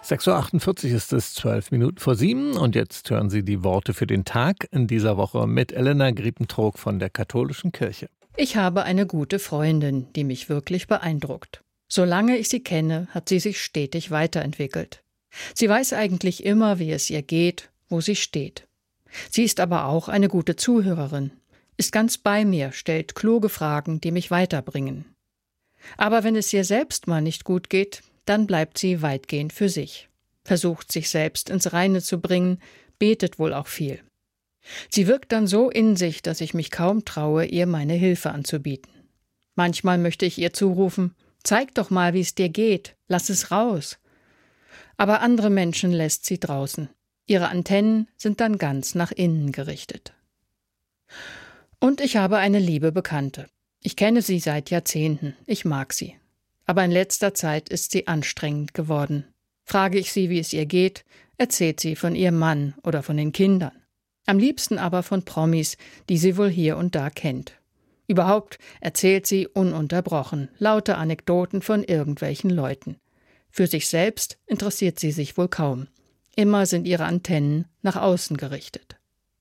6.48 Uhr ist es, 7:12 und jetzt hören Sie die Worte für den Tag in dieser Woche mit Elena Griepentrog von der Katholischen Kirche. Ich habe eine gute Freundin, die mich wirklich beeindruckt. Solange ich sie kenne, hat sie sich stetig weiterentwickelt. Sie weiß eigentlich immer, wie es ihr geht, wo sie steht. Sie ist aber auch eine gute Zuhörerin, ist ganz bei mir, stellt kluge Fragen, die mich weiterbringen. Aber wenn es ihr selbst mal nicht gut geht, dann bleibt sie weitgehend für sich, versucht sich selbst ins Reine zu bringen, betet wohl auch viel. Sie wirkt dann so in sich, dass ich mich kaum traue, ihr meine Hilfe anzubieten. Manchmal möchte ich ihr zurufen: Zeig doch mal, wie es dir geht, lass es raus. Aber andere Menschen lässt sie draußen. Ihre Antennen sind dann ganz nach innen gerichtet. Und ich habe eine liebe Bekannte. Ich kenne sie seit Jahrzehnten, ich mag sie. Aber in letzter Zeit ist sie anstrengend geworden. Frage ich sie, wie es ihr geht, erzählt sie von ihrem Mann oder von den Kindern. Am liebsten aber von Promis, die sie wohl hier und da kennt. Überhaupt erzählt sie ununterbrochen, lauter Anekdoten von irgendwelchen Leuten. Für sich selbst interessiert sie sich wohl kaum. Immer sind ihre Antennen nach außen gerichtet.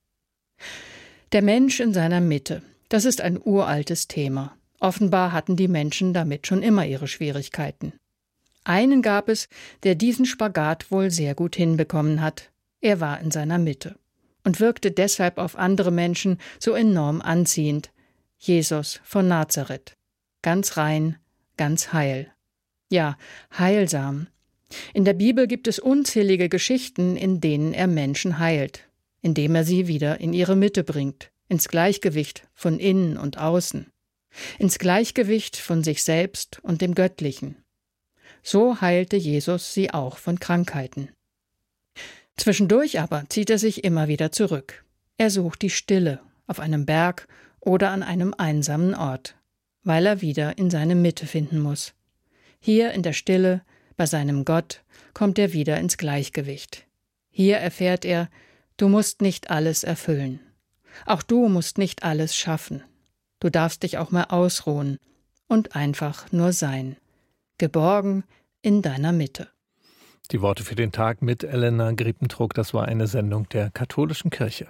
Der Mensch in seiner Mitte, das ist ein uraltes Thema. Offenbar hatten die Menschen damit schon immer ihre Schwierigkeiten. Einen gab es, der diesen Spagat wohl sehr gut hinbekommen hat. Er war in seiner Mitte und wirkte deshalb auf andere Menschen so enorm anziehend. Jesus von Nazareth. Ganz rein, ganz heil. Ja, heilsam. In der Bibel gibt es unzählige Geschichten, in denen er Menschen heilt, indem er sie wieder in ihre Mitte bringt, ins Gleichgewicht von innen und außen, ins Gleichgewicht von sich selbst und dem Göttlichen. So heilte Jesus sie auch von Krankheiten. Zwischendurch aber zieht er sich immer wieder zurück. Er sucht die Stille auf einem Berg oder an einem einsamen Ort, weil er wieder in seine Mitte finden muss. Hier in der Stille, bei seinem Gott, kommt er wieder ins Gleichgewicht. Hier erfährt er, du musst nicht alles erfüllen. Auch du musst nicht alles schaffen. Du darfst dich auch mal ausruhen und einfach nur sein. Geborgen in deiner Mitte. Die Worte für den Tag mit Elena Griepentrog, das war eine Sendung der Katholischen Kirche.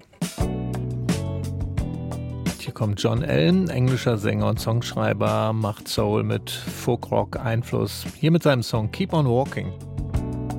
Hier kommt John Allen, englischer Sänger und Songschreiber, macht Soul mit Folk-Rock-Einfluss. Hier mit seinem Song Keep on Walking.